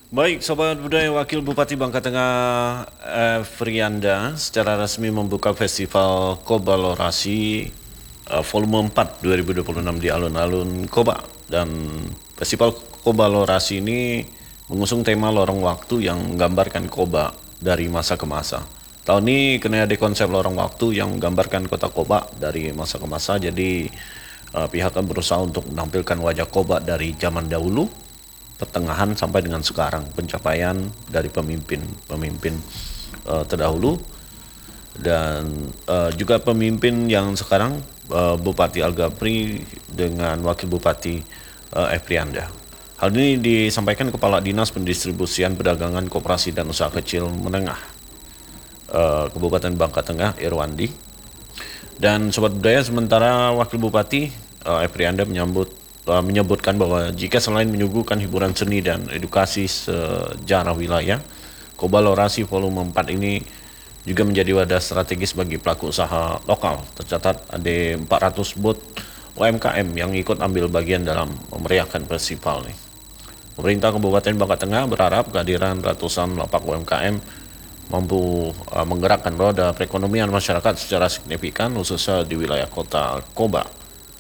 Baik, Sobat Budaya, Wakil Bupati Bangka Tengah Frianda secara resmi membuka Festival Koba Lorasi Volume 4 2026 di alun-alun Koba. Dan Festival Koba Lorasi ini mengusung tema lorong waktu yang menggambarkan Koba dari masa ke masa. Tahun ini kena ada konsep lorong waktu yang menggambarkan kota Koba dari masa ke masa. Jadi pihak berusaha untuk menampilkan wajah Koba dari zaman dahulu, pertengahan sampai dengan sekarang, pencapaian dari pemimpin terdahulu dan juga pemimpin yang sekarang, Bupati Algapri dengan Wakil Bupati Efrianda. Hal ini disampaikan Kepala Dinas Pendistribusian Perdagangan Koperasi dan Usaha Kecil Menengah Kabupaten Bangka Tengah, Irwandi. Dan Sobat Budaya, sementara Wakil Bupati Efrianda menyebutkan bahwa jika selain menyuguhkan hiburan seni dan edukasi sejarah wilayah, Koba Lorasi Volume 4 ini juga menjadi wadah strategis bagi pelaku usaha lokal. Tercatat ada 400 booth UMKM yang ikut ambil bagian dalam memeriahkan festival ini. Pemerintah Kabupaten Bangka Tengah berharap kehadiran ratusan lapak UMKM mampu menggerakkan roda perekonomian masyarakat secara signifikan, khususnya di wilayah kota Koba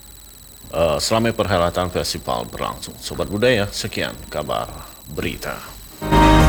selama perhelatan festival berlangsung. Sobat Budaya, sekian kabar berita.